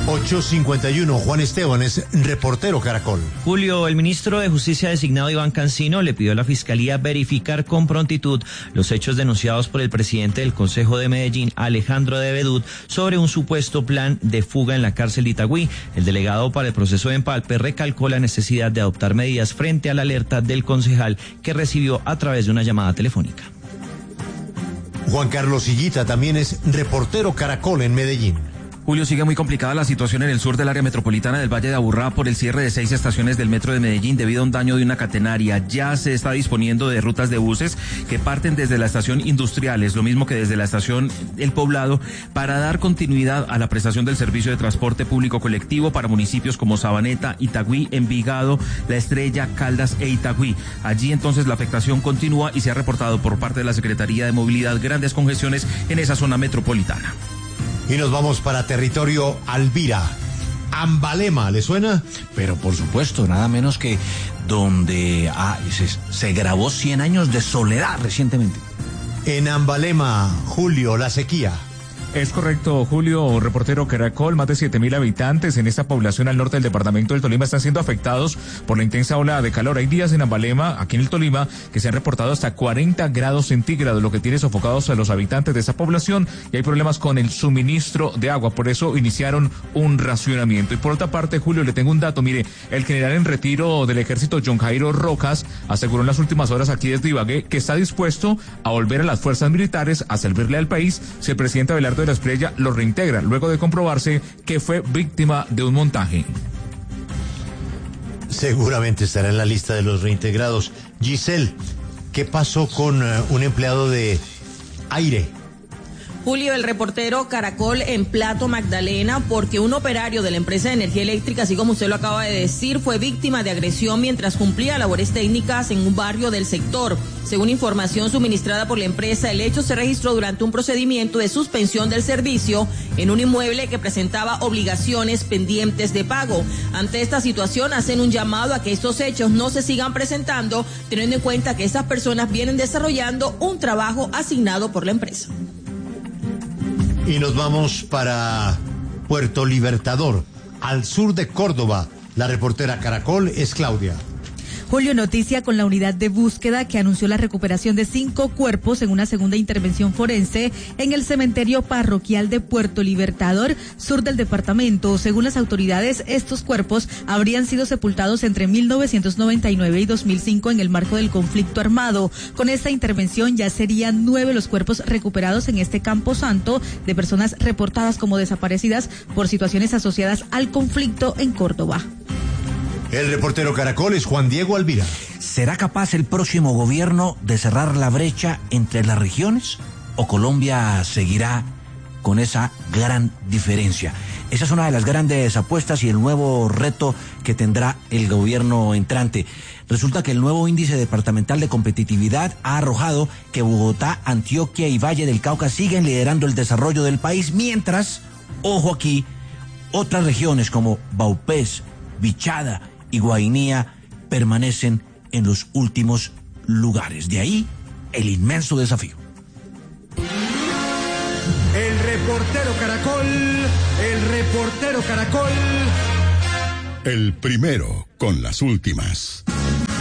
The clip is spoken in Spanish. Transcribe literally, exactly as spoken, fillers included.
ocho cincuenta y uno, Juan Esteban es reportero Caracol. Julio, el ministro de Justicia designado Iván Cancino le pidió a la Fiscalía verificar con prontitud los hechos denunciados por el presidente del Consejo de Medellín, Alejandro de Bedut, sobre un supuesto plan de fuga en la cárcel de Itagüí. El delegado para el proceso de empalpe recalcó la necesidad de adoptar medidas frente a la alerta del concejal que recibió a través de una llamada telefónica. Juan Carlos Higuita también es reportero Caracol en Medellín. Julio, sigue muy complicada la situación en el sur del área metropolitana del Valle de Aburrá por el cierre de seis estaciones del metro de Medellín debido a un daño de una catenaria. Ya se está disponiendo de rutas de buses que parten desde la estación Industriales, lo mismo que desde la estación El Poblado, para dar continuidad a la prestación del servicio de transporte público colectivo para municipios como Sabaneta, Itagüí, Envigado, La Estrella, Caldas e Itagüí. Allí entonces la afectación continúa y se ha reportado por parte de la Secretaría de Movilidad grandes congestiones en esa zona metropolitana. Y nos vamos para territorio Alvira. Ambalema, ¿le suena? Pero por supuesto, nada menos que donde ah, se, se grabó cien años de soledad recientemente. En Ambalema, Julio, la sequía. Es correcto, Julio, reportero Caracol, más de siete mil habitantes en esta población al norte del departamento del Tolima están siendo afectados por la intensa ola de calor. Hay días en Ambalema, aquí en el Tolima, que se han reportado hasta cuarenta grados centígrados, lo que tiene sofocados a los habitantes de esa población, y hay problemas con el suministro de agua, por eso iniciaron un racionamiento. Y por otra parte, Julio, le tengo un dato, mire, el general en retiro del ejército, John Jairo Rocas, aseguró en las últimas horas aquí desde Ibagué que está dispuesto a volver a las fuerzas militares a servirle al país si el presidente Abelardo de la Espriella lo reintegra, luego de comprobarse que fue víctima de un montaje. Seguramente estará en la lista de los reintegrados. Giselle, ¿qué pasó con uh, un empleado de aire? Julio, el reportero Caracol en Plato Magdalena, porque un operario de la empresa de energía eléctrica, así como usted lo acaba de decir, fue víctima de agresión mientras cumplía labores técnicas en un barrio del sector. Según información suministrada por la empresa, el hecho se registró durante un procedimiento de suspensión del servicio en un inmueble que presentaba obligaciones pendientes de pago. Ante esta situación, hacen un llamado a que estos hechos no se sigan presentando, teniendo en cuenta que estas personas vienen desarrollando un trabajo asignado por la empresa. Y nos vamos para Puerto Libertador, al sur de Córdoba. La reportera Caracol es Claudia. Julio, noticia con la unidad de búsqueda que anunció la recuperación de cinco cuerpos en una segunda intervención forense en el cementerio parroquial de Puerto Libertador, sur del departamento. Según las autoridades, estos cuerpos habrían sido sepultados entre mil novecientos noventa y nueve y dos mil cinco en el marco del conflicto armado. Con esta intervención ya serían nueve los cuerpos recuperados en este camposanto de personas reportadas como desaparecidas por situaciones asociadas al conflicto en Córdoba. El reportero Caracol es Juan Diego Alvira. ¿Será capaz el próximo gobierno de cerrar la brecha entre las regiones o Colombia seguirá con esa gran diferencia? Esa es una de las grandes apuestas y el nuevo reto que tendrá el gobierno entrante. Resulta que el nuevo índice departamental de competitividad ha arrojado que Bogotá, Antioquia y Valle del Cauca siguen liderando el desarrollo del país, mientras, ojo aquí, otras regiones como Vaupés, Vichada y Guainía permanecen en los últimos lugares. De ahí el inmenso desafío. El reportero Caracol, el reportero Caracol. El primero con las últimas.